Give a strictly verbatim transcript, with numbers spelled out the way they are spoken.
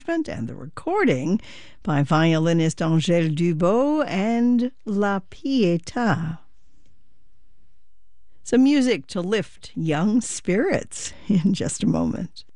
and the recording by violinist Angèle Dubot and La Pietà. Some music to lift young spirits in just a moment.